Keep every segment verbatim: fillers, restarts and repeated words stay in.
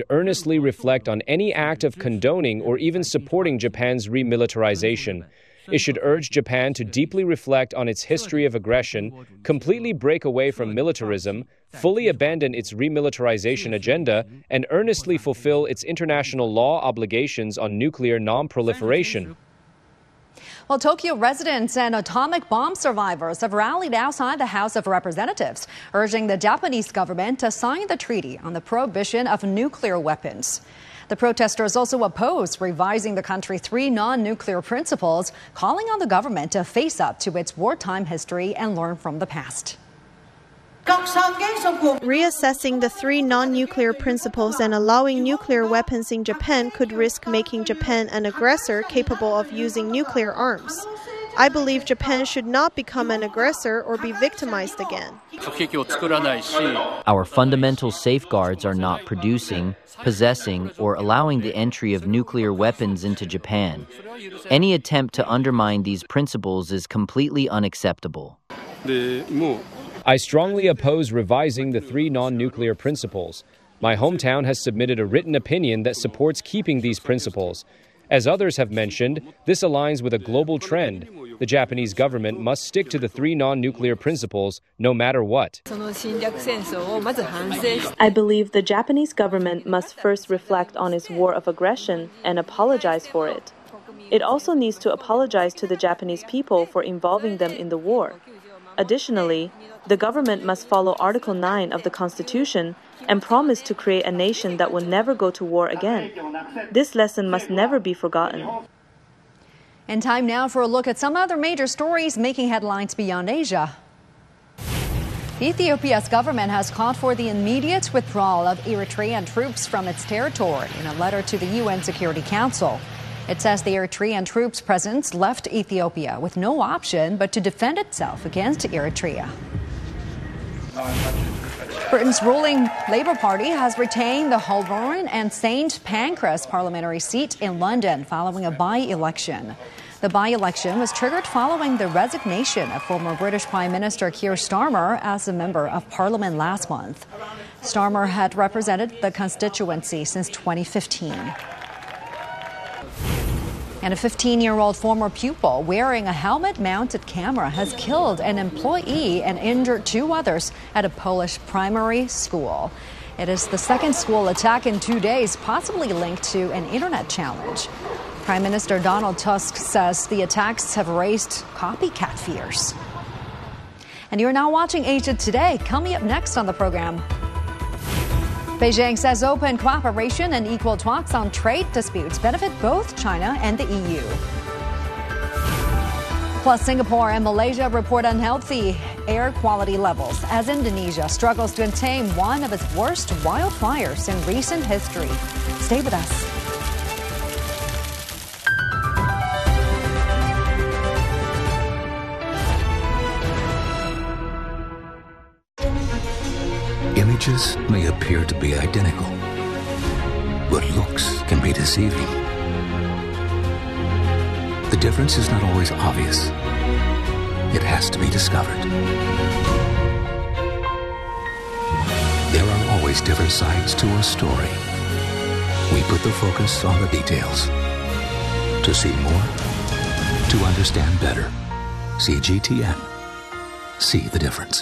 earnestly reflect on any act of condoning or even supporting Japan's remilitarization. It should urge Japan to deeply reflect on its history of aggression, completely break away from militarism, fully abandon its remilitarization agenda, and earnestly fulfill its international law obligations on nuclear non-proliferation. Well, Tokyo residents and atomic bomb survivors have rallied outside the House of Representatives, urging the Japanese government to sign the treaty on the prohibition of nuclear weapons. The protesters also oppose revising the country's three non-nuclear principles, calling on the government to face up to its wartime history and learn from the past. Reassessing the three non-nuclear principles and allowing nuclear weapons in Japan could risk making Japan an aggressor capable of using nuclear arms. I believe Japan should not become an aggressor or be victimized again. Our fundamental safeguards are not producing, possessing, or allowing the entry of nuclear weapons into Japan. Any attempt to undermine these principles is completely unacceptable. I strongly oppose revising the three non-nuclear principles. My hometown has submitted a written opinion that supports keeping these principles. As others have mentioned, this aligns with a global trend. The Japanese government must stick to the three non-nuclear principles no matter what. I believe the Japanese government must first reflect on its war of aggression and apologize for it. It also needs to apologize to the Japanese people for involving them in the war. Additionally, the government must follow Article nine of the Constitution and promise to create a nation that will never go to war again. This lesson must never be forgotten. And time now for a look at some other major stories making headlines beyond Asia. Ethiopia's government has called for the immediate withdrawal of Eritrean troops from its territory in a letter to the U N Security Council. It says the Eritrean troops' presence left Ethiopia with no option but to defend itself against Eritrea. Britain's ruling Labour Party has retained the Holborn and Saint Pancras parliamentary seat in London following a by-election. The by-election was triggered following the resignation of former British Prime Minister Keir Starmer as a member of Parliament last month. Starmer had represented the constituency since twenty fifteen. And a fifteen-year-old former pupil wearing a helmet-mounted camera has killed an employee and injured two others at a Polish primary school. It is the second school attack in two days, possibly linked to an internet challenge. Prime Minister Donald Tusk says the attacks have raised copycat fears. And you're now watching Asia Today. Coming up next on the program, Beijing says open cooperation and equal talks on trade disputes benefit both China and the E U. Plus, Singapore and Malaysia report unhealthy air quality levels as Indonesia struggles to contain one of its worst wildfires in recent history. Stay with us. Images may appear to be identical, but looks can be deceiving. The difference is not always obvious. It has to be discovered. There are always different sides to a story. We put the focus on the details. To see more, to understand better. C G T N. See the difference.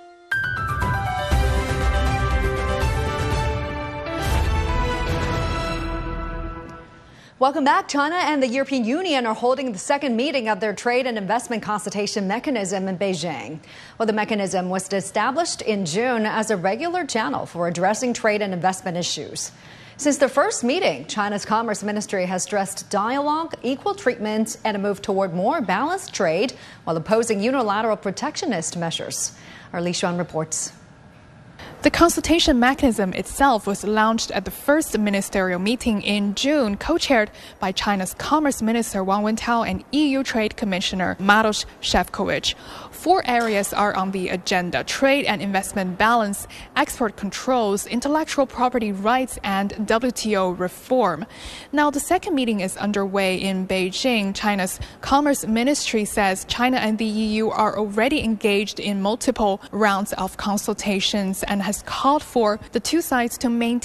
Welcome back. China and the European Union are holding the second meeting of their trade and investment consultation mechanism in Beijing. Well, the mechanism was established in June as a regular channel for addressing trade and investment issues. Since the first meeting, China's Commerce Ministry has stressed dialogue, equal treatment, and a move toward more balanced trade while opposing unilateral protectionist measures. Our Li Xuan reports. The consultation mechanism itself was launched at the first ministerial meeting in June, co-chaired by China's Commerce Minister Wang Wentao and E U Trade Commissioner Maroš Šefčovič. Four areas are on the agenda: trade and investment balance, export controls, intellectual property rights, and W T O reform. Now, the second meeting is underway in Beijing. China's Commerce Ministry says China and the E U are already engaged in multiple rounds of consultations and has called for the two sides to maintain